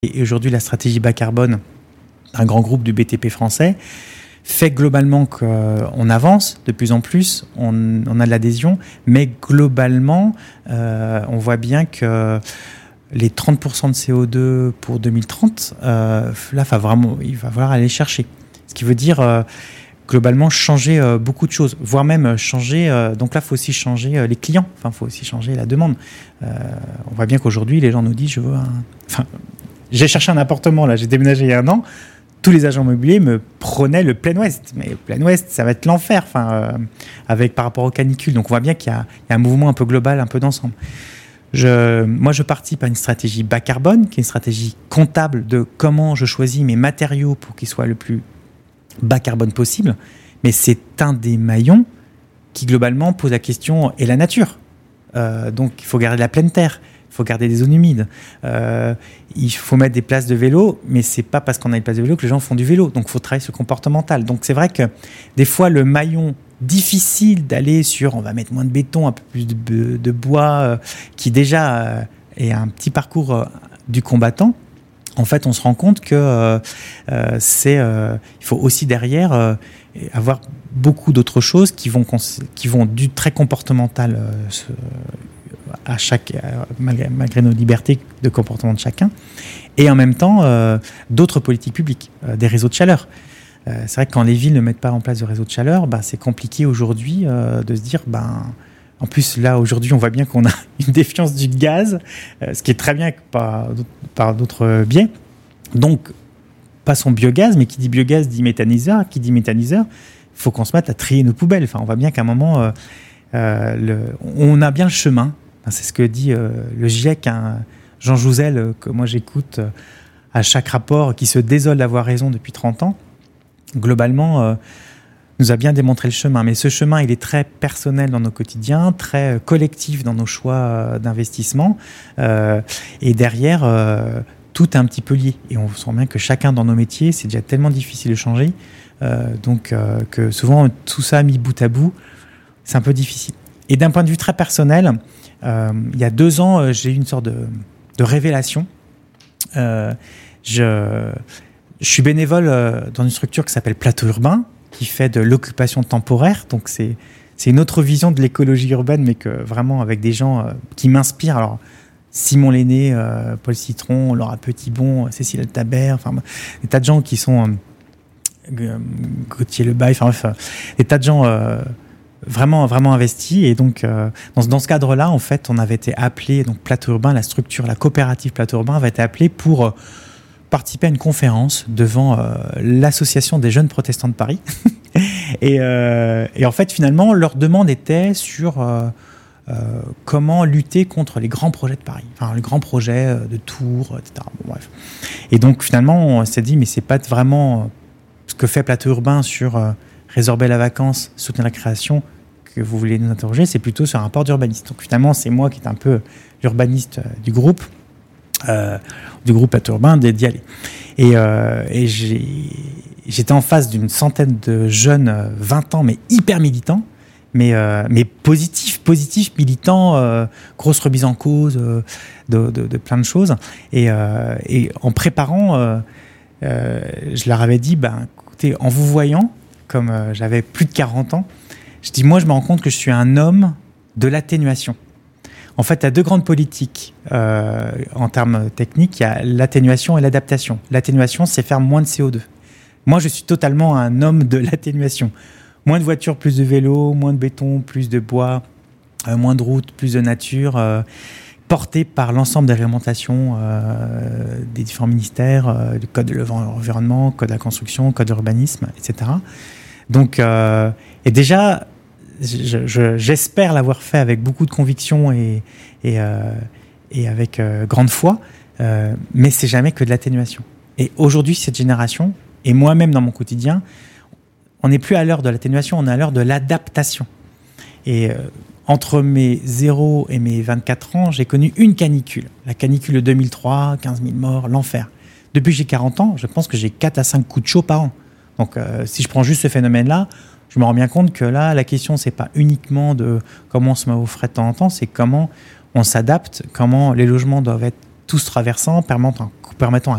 Et aujourd'hui, la stratégie bas carbone d'un grand groupe du BTP français fait globalement qu'on avance de plus en plus, on a de l'adhésion, mais globalement, on voit bien que les 30% de CO2 pour 2030, là, il va falloir aller chercher. Ce qui veut dire globalement changer beaucoup de choses, voire même changer. Donc là, il faut aussi changer les clients. Enfin, il faut aussi changer la demande. On voit bien qu'aujourd'hui, les gens nous disent, j'ai cherché un appartement là, j'ai déménagé il y a un an. Tous les agents immobiliers me prônaient le plein ouest. Mais le plein ouest, ça va être l'enfer, par rapport aux canicules. Donc on voit bien qu'il y a un mouvement un peu global, un peu d'ensemble. Moi, je participe à une stratégie bas carbone, qui est une stratégie comptable de comment je choisis mes matériaux pour qu'ils soient le plus bas carbone possible. Mais c'est un des maillons qui, globalement, pose la question, et la nature. Donc, il faut garder la pleine terre. Il faut garder des zones humides. Il faut mettre des places de vélo, mais c'est pas parce qu'on a des places de vélo que les gens font du vélo. Donc, il faut travailler sur le comportemental. Donc, c'est vrai que des fois, le maillon difficile d'aller sur, on va mettre moins de béton, un peu plus de bois, qui déjà est un petit parcours du combattant. En fait, on se rend compte que il faut aussi derrière avoir beaucoup d'autres choses qui vont du très comportemental malgré nos libertés de comportement de chacun, et en même temps d'autres politiques publiques, des réseaux de chaleur. C'est vrai que quand les villes ne mettent pas en place de réseaux de chaleur, c'est compliqué aujourd'hui de se dire, en plus là aujourd'hui on voit bien qu'on a une défiance du gaz, ce qui est très bien par d'autres biais. Donc pas son biogaz, mais qui dit biogaz dit méthaniseur, qui dit méthaniseur, il faut qu'on se mette à trier nos poubelles. Enfin, on voit bien qu'à un moment on a bien le chemin. C'est ce que dit le GIEC, Jean Jouzel, que moi j'écoute à chaque rapport, qui se désole d'avoir raison depuis 30 ans. Globalement, nous a bien démontré le chemin. Mais ce chemin, il est très personnel dans nos quotidiens, très collectif dans nos choix d'investissement. Et derrière, tout est un petit peu lié. Et on sent bien que chacun dans nos métiers, c'est déjà tellement difficile de changer. Donc, que souvent, tout ça mis bout à bout, c'est un peu difficile. Et d'un point de vue très personnel, il y a 2 ans, j'ai eu une sorte de révélation. Je suis bénévole dans une structure qui s'appelle Plateau Urbain, qui fait de l'occupation temporaire. Donc, c'est une autre vision de l'écologie urbaine, mais que vraiment avec des gens qui m'inspirent. Alors, Simon Lenné, Paul Citron, Laura Petitbon, Cécile Altabert, des tas de gens qui sont... Gauthier Lebaille, des tas de gens... vraiment investi. Et donc dans ce cadre-là, en fait, on avait été appelé, donc Plateau Urbain, la structure, la coopérative Plateau Urbain avait été appelée pour participer à une conférence devant l'association des jeunes protestants de Paris. et en fait, finalement, leur demande était sur comment lutter contre les grands projets de Paris, les grands projets de Tours, etc. Bon, bref. Et donc finalement, on s'est dit, mais c'est pas vraiment ce que fait Plateau Urbain sur résorber la vacance, soutenir la création, que vous voulez nous interroger, c'est plutôt sur un rapport d'urbaniste. Donc finalement, c'est moi qui est un peu l'urbaniste du groupe Plateau Urbain, d'y aller. Et j'étais en face d'une centaine de jeunes, 20 ans, mais hyper militants, mais positifs, militants, grosse remise en cause de plein de choses. Et en préparant, je leur avais dit, écoutez, en vous voyant, comme j'avais plus de 40 ans, je dis, moi, je me rends compte que je suis un homme de l'atténuation. En fait, il y a 2 grandes politiques en termes techniques. Il y a l'atténuation et l'adaptation. L'atténuation, c'est faire moins de CO2. Moi, je suis totalement un homme de l'atténuation. Moins de voitures, plus de vélos, moins de béton, plus de bois, moins de routes, plus de nature, porté par l'ensemble des réglementations des différents ministères, le code de l'environnement, code de la construction, code de l'urbanisme, etc. Donc, et déjà, j'espère l'avoir fait avec beaucoup de conviction et avec grande foi, mais c'est jamais que de l'atténuation. Et aujourd'hui, cette génération, et moi-même dans mon quotidien, on n'est plus à l'heure de l'atténuation, on est à l'heure de l'adaptation. Et entre mes 0 et mes 24 ans, j'ai connu une canicule. La canicule de 2003, 15 000 morts, l'enfer. Depuis que j'ai 40 ans, je pense que j'ai 4 à 5 coups de chaud par an. Donc, si je prends juste ce phénomène-là, je me rends bien compte que là, la question, c'est pas uniquement de comment on se met au frais de temps en temps, c'est comment on s'adapte, comment les logements doivent être tous traversant, permettant à